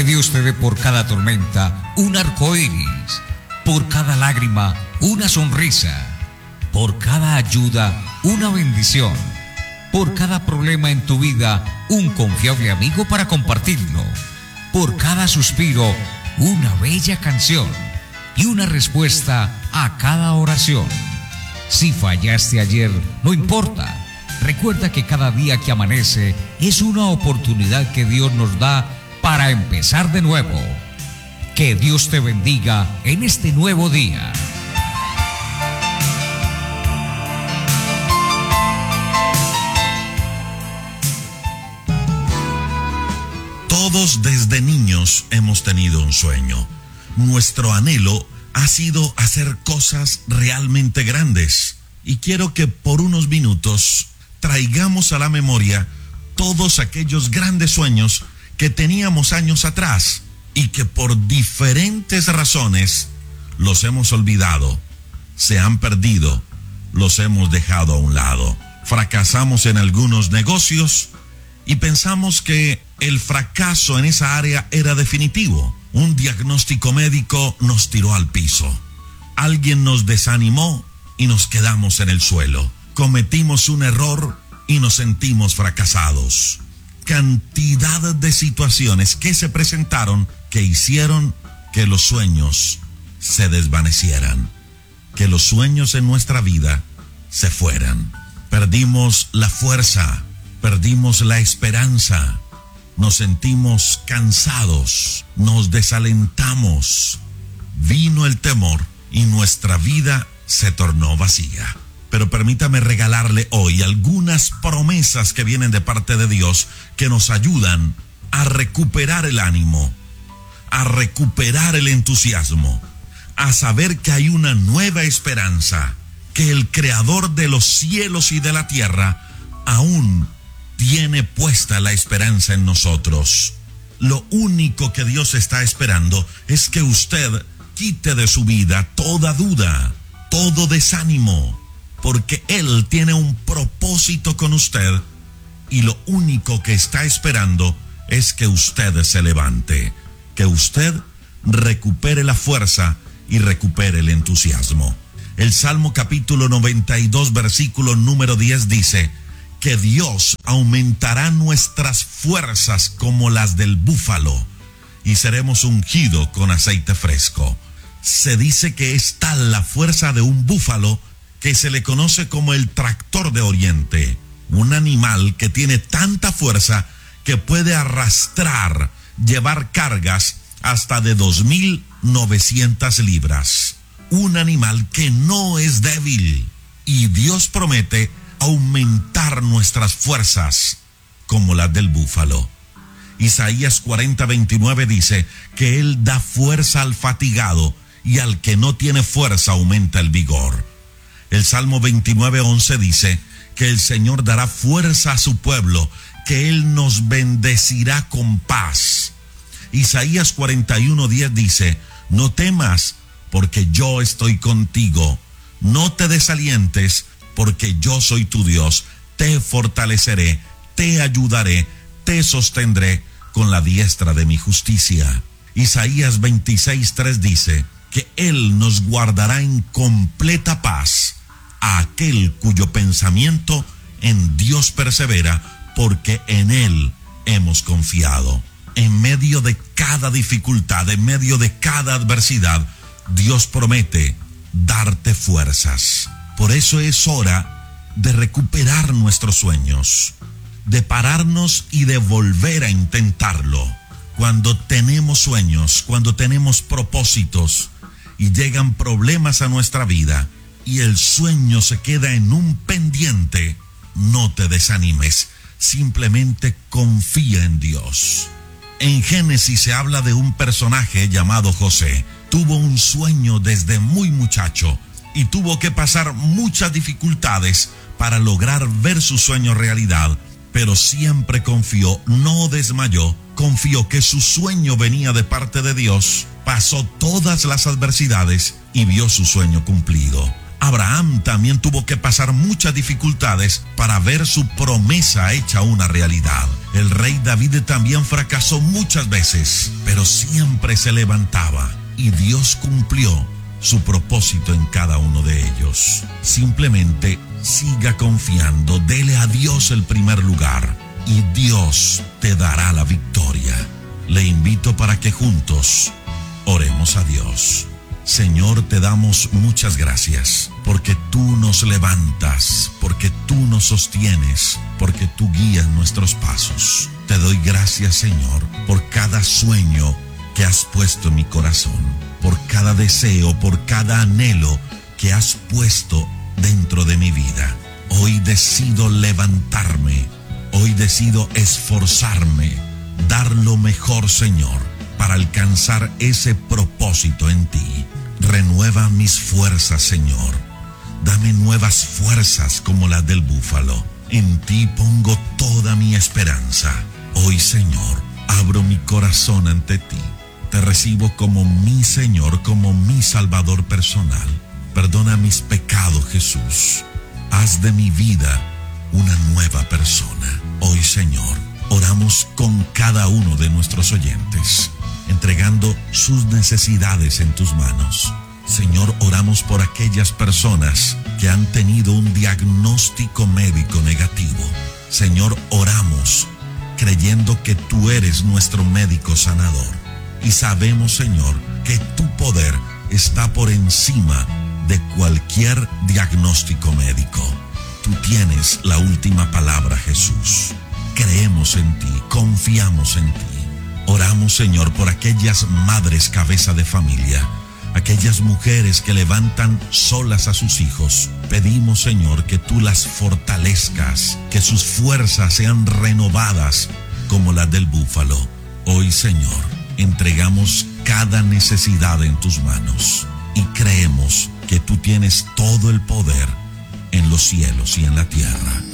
Que Dios te dé por cada tormenta un arco iris, por cada lágrima una sonrisa, por cada ayuda una bendición, por cada problema en tu vida un confiable amigo para compartirlo, por cada suspiro una bella canción y una respuesta a cada oración. Si fallaste ayer, no importa. Recuerda que cada día que amanece es una oportunidad que Dios nos da para empezar de nuevo. Que Dios te bendiga en este nuevo día. Todos desde niños hemos tenido un sueño. Nuestro anhelo ha sido hacer cosas realmente grandes. Y quiero que por unos minutos traigamos a la memoria todos aquellos grandes sueños que teníamos años atrás y que por diferentes razones los hemos olvidado, se han perdido, los hemos dejado a un lado. Fracasamos en algunos negocios y pensamos que el fracaso en esa área era definitivo. Un diagnóstico médico nos tiró al piso. Alguien nos desanimó y nos quedamos en el suelo. Cometimos un error y nos sentimos fracasados. Cantidad de situaciones que se presentaron que hicieron que los sueños se desvanecieran, que los sueños en nuestra vida se fueran. Perdimos la fuerza, perdimos la esperanza, nos sentimos cansados, nos desalentamos, vino el temor y nuestra vida se tornó vacía. Pero permítame regalarle hoy algunas promesas que vienen de parte de Dios que nos ayudan a recuperar el ánimo, a recuperar el entusiasmo, a saber que hay una nueva esperanza, que el Creador de los cielos y de la tierra aún tiene puesta la esperanza en nosotros. Lo único que Dios está esperando es que usted quite de su vida toda duda, todo desánimo, porque Él tiene un propósito con usted y lo único que está esperando es que usted se levante, que usted recupere la fuerza y recupere el entusiasmo. El Salmo capítulo 92 versículo número 10 dice que Dios aumentará nuestras fuerzas como las del búfalo y seremos ungidos con aceite fresco. Se dice que es tal la fuerza de un búfalo que se le conoce como el tractor de Oriente, un animal que tiene tanta fuerza que puede arrastrar, llevar cargas hasta de 2.900 libras. Un animal que no es débil, y Dios promete aumentar nuestras fuerzas como las del búfalo. Isaías 40:29 dice que Él da fuerza al fatigado y al que no tiene fuerza aumenta el vigor. El Salmo 29:11 dice que el Señor dará fuerza a su pueblo, que Él nos bendecirá con paz. Isaías 41:10 dice, no temas, porque yo estoy contigo. No te desalientes, porque yo soy tu Dios. Te fortaleceré, te ayudaré, te sostendré con la diestra de mi justicia. Isaías 26:3 dice que Él nos guardará en completa paz a aquel cuyo pensamiento en Dios persevera, porque en Él hemos confiado. En medio de cada dificultad, en medio de cada adversidad, Dios promete darte fuerzas. Por eso es hora de recuperar nuestros sueños, de pararnos y de volver a intentarlo. Cuando tenemos sueños, cuando tenemos propósitos y llegan problemas a nuestra vida y el sueño se queda en un pendiente, no te desanimes, simplemente confía en Dios. En Génesis se habla de un personaje llamado José. Tuvo un sueño desde muy muchacho y tuvo que pasar muchas dificultades para lograr ver su sueño realidad, pero siempre confió, no desmayó, confió que su sueño venía de parte de Dios, pasó todas las adversidades y vio su sueño cumplido. Abraham también tuvo que pasar muchas dificultades para ver su promesa hecha una realidad. El rey David también fracasó muchas veces, pero siempre se levantaba y Dios cumplió su propósito en cada uno de ellos. Simplemente siga confiando, dele a Dios el primer lugar y Dios te dará la victoria. Le invito para que juntos oremos a Dios. Señor, te damos muchas gracias porque tú nos levantas, porque tú nos sostienes, porque tú guías nuestros pasos. Te doy gracias, Señor, por cada sueño que has puesto en mi corazón, por cada deseo, por cada anhelo que has puesto dentro de mi vida. Hoy decido levantarme, hoy decido esforzarme, dar lo mejor, Señor, para alcanzar ese propósito en ti. Renueva mis fuerzas, Señor. Dame nuevas fuerzas como las del búfalo. En ti pongo toda mi esperanza. Hoy, Señor, abro mi corazón ante ti. Te recibo como mi Señor, como mi Salvador personal. Perdona mis pecados, Jesús. Haz de mi vida una nueva persona. Hoy, Señor, oramos con cada uno de nuestros oyentes, entregando sus necesidades en tus manos. Señor, oramos por aquellas personas que han tenido un diagnóstico médico negativo. Señor, oramos creyendo que tú eres nuestro médico sanador. Y sabemos, Señor, que tu poder está por encima de cualquier diagnóstico médico. Tú tienes la última palabra, Jesús. Creemos en ti, confiamos en ti. Oramos, Señor, por aquellas madres cabeza de familia, aquellas mujeres que levantan solas a sus hijos. Pedimos, Señor, que tú las fortalezcas, que sus fuerzas sean renovadas como las del búfalo. Hoy, Señor, entregamos cada necesidad en tus manos y creemos que tú tienes todo el poder en los cielos y en la tierra.